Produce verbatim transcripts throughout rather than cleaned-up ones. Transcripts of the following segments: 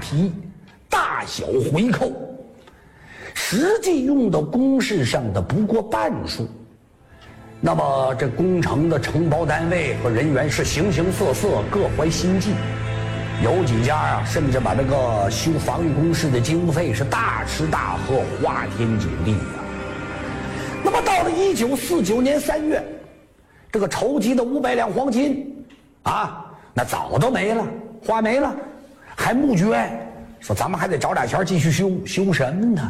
题，大小回扣，实际用到工事上的不过半数。那么这工程的承包单位和人员是形形色色，各怀心计，有几家啊甚至把这个修防御工事的经费是大吃大喝，花天酒地啊。那么到了一九四九年三月，这个筹集的五百两黄金啊，那早都没了，花没了，还募捐，说咱们还得找点钱继续修，修什么呢？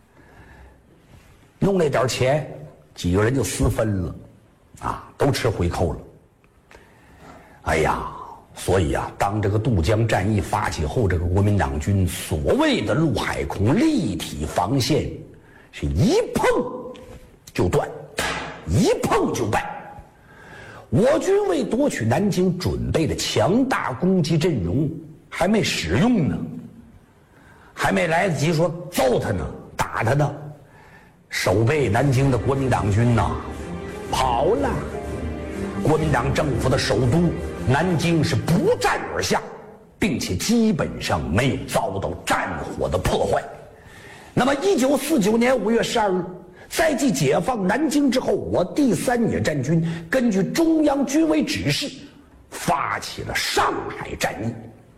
弄那点钱，几个人就私分了，啊，都吃回扣了。哎呀，所以啊，当这个渡江战役发起后，这个国民党军所谓的陆海空立体防线，是一碰就断，一碰就败。我军为夺取南京准备的强大攻击阵容还没使用呢，还没来得及说揍他呢，打他呢，守备南京的国民党军呐跑了。国民党政府的首都南京是不战而下，并且基本上没有遭到战火的破坏。那么一九四九年五月十二日，在继解放南京之后，我第三野战军根据中央军委指示，发起了上海战役。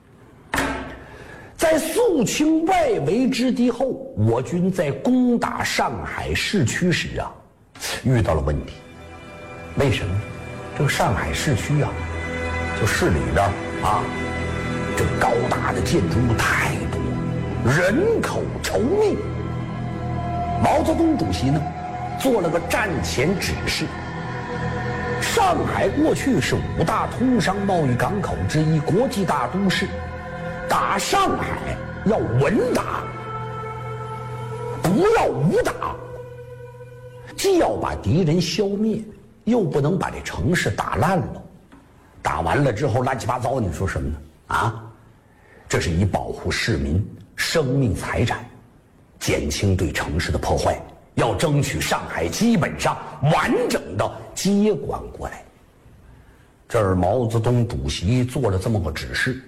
在肃清外围之敌后，我军在攻打上海市区时啊，遇到了问题。为什么？这个上海市区啊，就市里边啊，这高大的建筑物太多，人口稠密。毛泽东主席呢，做了个战前指示。上海过去是五大通商贸易港口之一，国际大都市。打上海要稳打，不要武打，既要把敌人消灭，又不能把这城市打烂了。打完了之后乱七八糟，你说什么呢？啊，这是以保护市民生命财产，减轻对城市的破坏，要争取上海基本上完整的接管过来。这儿毛泽东主席做了这么个指示。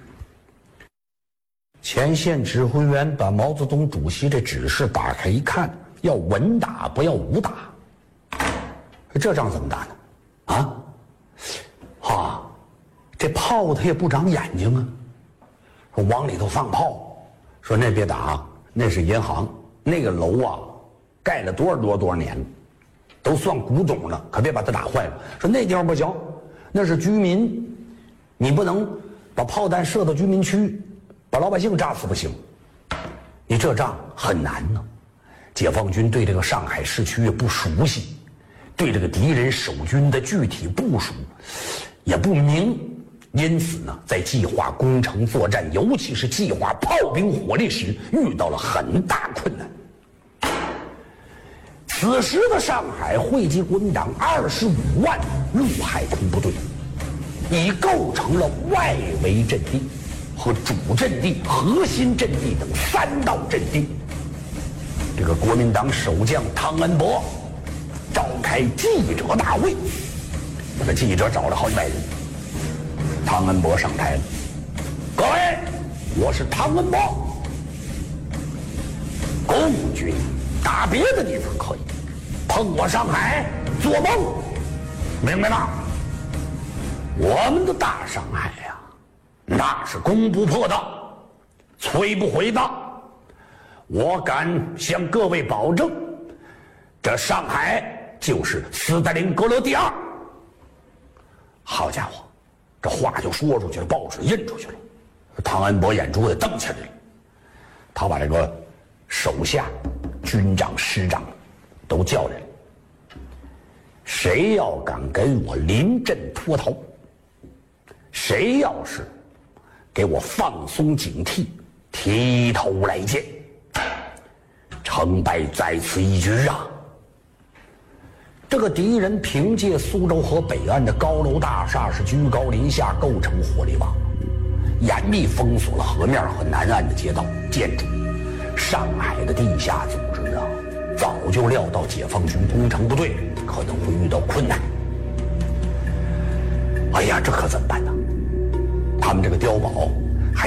前线指挥员把毛泽东主席这指示打开一看，要稳打不要武打。这仗怎么打呢？啊，哈，这炮它也不长眼睛啊，说往里头放炮，说那别打，那是银行，那个楼啊盖了多少多少多少年了，都算古董了，可别把它打坏了。说那地方不行，那是居民，你不能把炮弹射到居民区，把老百姓炸死不行。你这仗很难呢。解放军对这个上海市区也不熟悉，对这个敌人守军的具体部署也不明，因此呢，在计划攻城作战，尤其是计划炮兵火力时，遇到了很大困难。此时的上海汇集国民党二十五万陆海空部队，已构成了外围阵地和主阵地、核心阵地等三道阵地。这个国民党守将汤恩伯召开记者大会，这个记者找了好几百人。汤恩伯上台了，各位，我是汤恩伯。共军打别的地方可以，碰我上海做梦，明白吗？我们的大上海呀、啊，那是攻不破的，摧不毁的。我敢向各位保证，这上海就是斯大林格勒第二。好家伙，这话就说出去了，报纸印出去了，汤恩伯眼珠子瞪起来了。他把这个手下军长师长都叫来，谁要敢跟我临阵脱逃，谁要是给我放松警惕，提头来见，成败在此一举啊！这个敌人凭借苏州河北岸的高楼大厦是居高临下，构成火力网，严密封锁了河面和南岸的街道建筑。上海的地下组织啊，早就料到解放军攻城部队可能会遇到困难。哎呀，这可怎么办呢？他们这个碉堡